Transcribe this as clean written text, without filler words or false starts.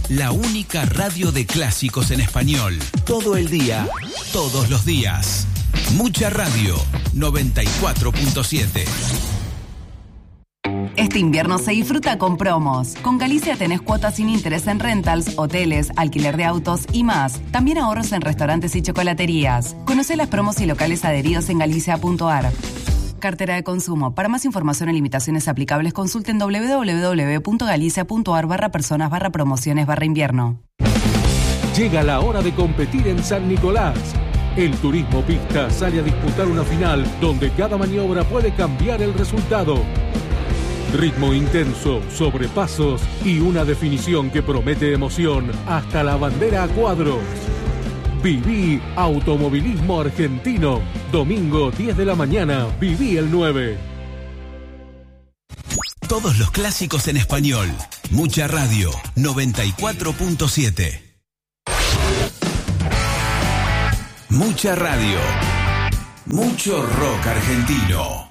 La única radio de clásicos en español. Todo el día, todos los días. Mucha Radio, 94.7. Este invierno se disfruta con promos. Con Galicia tenés cuotas sin interés en rentals, hoteles, alquiler de autos y más. También ahorros en restaurantes y chocolaterías. Conocé las promos y locales adheridos en galicia.ar. Cartera de consumo. Para más información y limitaciones aplicables, consulten www.galicia.ar/personas/promociones/invierno. Llega la hora de competir en San Nicolás. El Turismo Pista sale a disputar una final donde cada maniobra puede cambiar el resultado. Ritmo intenso, sobrepasos y una definición que promete emoción hasta la bandera a cuadros. Viví Automovilismo Argentino. Domingo 10 de la mañana. Viví el 9. Todos los clásicos en español. Mucha Radio, 94.7. Mucha Radio. Mucho rock argentino.